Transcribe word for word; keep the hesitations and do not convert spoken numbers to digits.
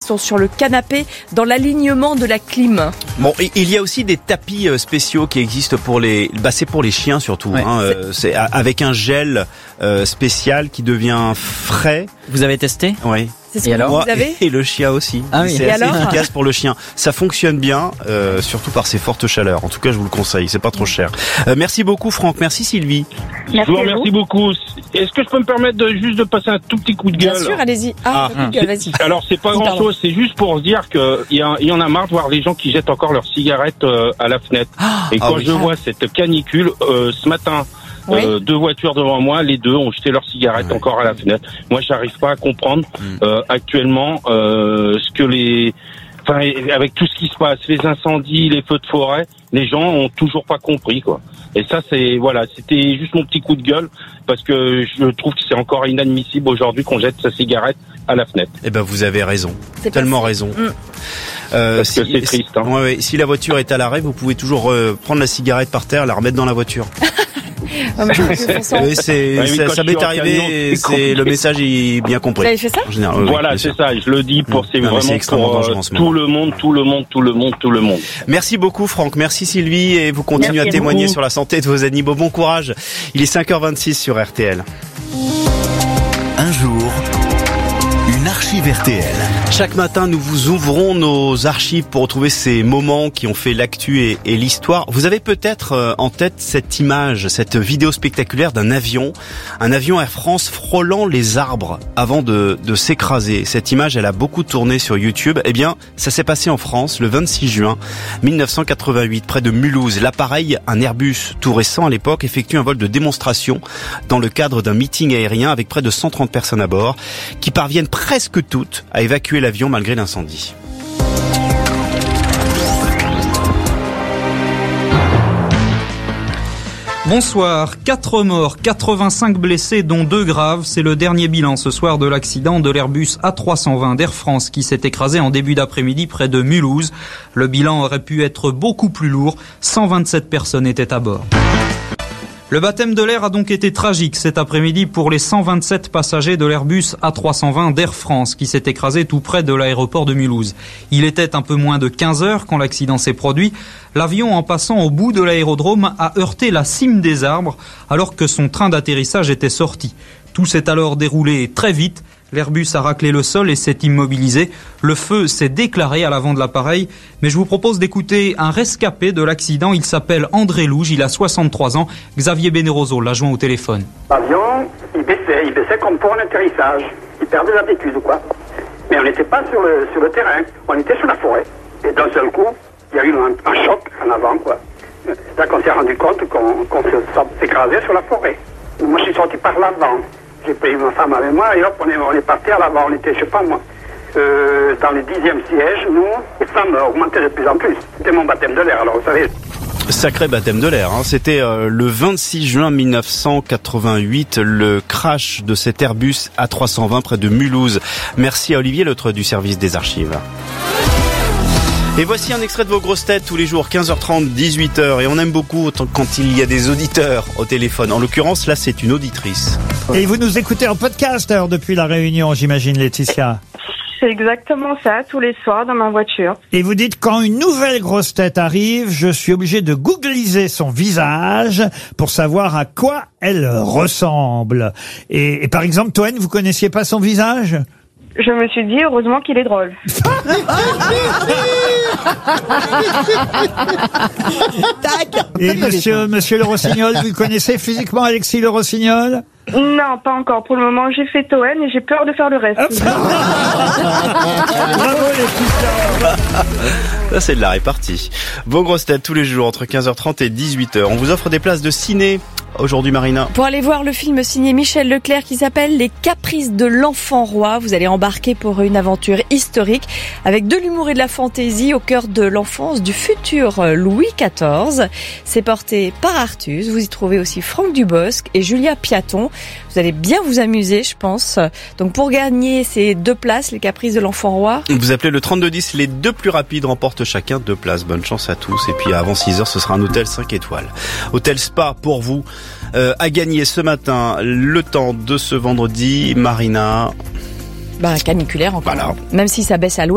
sont sur le canapé dans l'alignement de la clim. Bon, il y a aussi des tapis spéciaux qui existent pour les, bah c'est pour les chiens surtout, ouais, hein, c'est... c'est avec un gel euh, spécial qui devient frais. Vous avez testé ? Oui. C'est ce et que alors, vous avez ? Et le chien aussi. Ah oui. C'est et assez alors efficace pour le chien. Ça fonctionne bien, euh, surtout par ses fortes chaleurs. En tout cas, je vous le conseille. C'est pas trop cher. Euh, merci beaucoup, Franck. Merci, Sylvie. Merci je vous remercie beaucoup. Est-ce que je peux me permettre de juste de passer un tout petit coup de gueule ? Bien sûr, allez-y. Ah, ah. Gueule, vas-y. Alors, c'est pas grand-chose. C'est juste pour se dire que il y, y en a marre de voir les gens qui jettent encore leurs cigarettes euh, à la fenêtre. Ah, et quand ah oui. je vois cette canicule euh, ce matin. Oui. Euh, deux voitures devant moi, les deux ont jeté leurs cigarettes oui. encore à la fenêtre. Moi, j'arrive pas à comprendre mm. euh, actuellement euh, ce que les, enfin, avec tout ce qui se passe, les incendies, les feux de forêt, les gens ont toujours pas compris, quoi. Et ça, c'est voilà, c'était juste mon petit coup de gueule parce que je trouve que c'est encore inadmissible aujourd'hui qu'on jette sa cigarette à la fenêtre. Eh ben, vous avez raison, c'est tellement raison. Mm. Euh, parce si, que c'est triste. Hein. Ouais, ouais, si la voiture est à l'arrêt, vous pouvez toujours euh, prendre la cigarette par terre, la remettre dans la voiture. Oh, mais oui, c'est, ouais, ça, ça m'est arrivé et c'est, le message est bien compris. Vous avez fait ça ? En général, oui, voilà, oui, c'est ça. Je le dis pour, c'est non, vraiment c'est extrêmement pour euh, tout le monde, tout le monde, tout le monde, tout le monde. Merci beaucoup, Franck. Merci, Sylvie. Et vous continuez Merci à témoigner beaucoup. sur la santé de vos animaux. Bon courage. Il est cinq heures vingt-six sur R T L. Un jour, une archive R T L. Chaque matin, nous vous ouvrons nos archives pour retrouver ces moments qui ont fait l'actu et, et l'histoire. Vous avez peut-être en tête cette image, cette vidéo spectaculaire d'un avion, un avion Air France frôlant les arbres avant de, de s'écraser. Cette image, elle a beaucoup tourné sur YouTube. Eh bien, ça s'est passé en France le vingt-six juin mille neuf cent quatre-vingt-huit, près de Mulhouse. L'appareil, un Airbus tout récent à l'époque, effectue un vol de démonstration dans le cadre d'un meeting aérien avec près de cent trente personnes à bord, qui parviennent presque toutes à évacuer l'avion malgré l'incendie. Bonsoir, quatre morts, quatre-vingt-cinq blessés dont deux graves, c'est le dernier bilan ce soir de l'accident de l'Airbus A trois cent vingt d'Air France qui s'est écrasé en début d'après-midi près de Mulhouse. Le bilan aurait pu être beaucoup plus lourd, cent vingt-sept personnes étaient à bord. Le baptême de l'air a donc été tragique cet après-midi pour les cent vingt-sept passagers de l'Airbus A trois cent vingt d'Air France qui s'est écrasé tout près de l'aéroport de Mulhouse. Il était un peu moins de quinze heures quand l'accident s'est produit. L'avion, en passant au bout de l'aérodrome, a heurté la cime des arbres alors que son train d'atterrissage était sorti. Tout s'est alors déroulé très vite. L'Airbus a raclé le sol et s'est immobilisé. Le feu s'est déclaré à l'avant de l'appareil. Mais je vous propose d'écouter un rescapé de l'accident. Il s'appelle André Louge, il a soixante-trois ans. Xavier Beneroso l'a joint au téléphone. L'avion, il baissait, il baissait comme pour un atterrissage. Il perdait l'altitude, quoi. Mais on n'était pas sur le, sur le terrain, on était sur la forêt. Et d'un seul coup, il y a eu un, un choc en avant, quoi. C'est là qu'on s'est rendu compte qu'on, qu'on s'écrasait sur la forêt. Moi, je suis sorti par l'avant. J'ai pris ma femme avec moi et hop, on est, on est parti à l'avant. On était, je sais pas moi, euh, dans le dixième siège, nous, les femmes augmentaient de plus en plus. C'était mon baptême de l'air, alors vous savez. Sacré baptême de l'air, hein. C'était euh, le vingt-six juin mille neuf cent quatre-vingt-huit, le crash de cet Airbus A trois cent vingt près de Mulhouse. Merci à Olivier Letre du service des archives. Et voici un extrait de vos grosses têtes tous les jours, quinze heures trente, dix-huit heures. Et on aime beaucoup quand il y a des auditeurs au téléphone. En l'occurrence, là, c'est une auditrice. Et vous nous écoutez en podcast alors, depuis la Réunion, j'imagine, Laetitia. C'est exactement ça, tous les soirs dans ma voiture. Et vous dites, quand une nouvelle grosse tête arrive, je suis obligé de googliser son visage pour savoir à quoi elle ressemble. Et, et par exemple, Toen, vous connaissiez pas son visage ? Je me suis dit, heureusement qu'il est drôle. Et monsieur, monsieur Le Rossignol, vous connaissez physiquement Alexis Le Rossignol ? Non, pas encore. Pour le moment, j'ai fait Toen et j'ai peur de faire le reste. Bravo Laetitia. Ça, c'est de la répartie. Vos grosses têtes tous les jours entre quinze heures trente et dix-huit heures. On vous offre des places de ciné aujourd'hui, Marina. Pour aller voir le film signé Michel Leclerc qui s'appelle Les Caprices de l'Enfant Roi, vous allez embarquer pour une aventure historique avec de l'humour et de la fantaisie au cœur de l'enfance du futur Louis quatorze. C'est porté par Artus. Vous y trouvez aussi Franck Dubosc et Julia Piaton. Vous allez bien vous amuser, je pense. Donc pour gagner ces deux places, Les Caprices de l'Enfant Roi, vous appelez le trente-deux dix. Les deux plus rapides remportent chacun deux places. Bonne chance à tous. Et puis avant six heures, ce sera un hôtel cinq étoiles. Hôtel Spa pour vous. Euh, à gagner ce matin, le temps de ce vendredi, Marina. Bah, caniculaire encore. Voilà. Même si ça baisse à l'ouest.